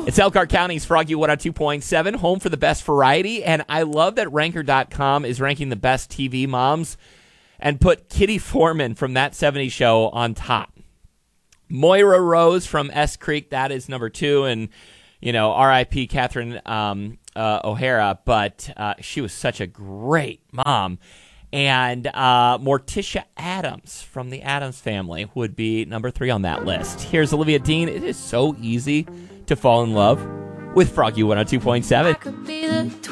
It's Elkhart County's Froggy 102.7, home for the best variety. And I love that Ranker.com is ranking the best TV moms and put Kitty Foreman from That 70s Show on top. Moira Rose from S Creek, that is number 2. And, R.I.P. Catherine O'Hara. But she was such a great mom. And Morticia Addams from the Addams Family would be number 3 on that list. Here's Olivia Dean. It is so easy to fall in love with Froggy 102.7.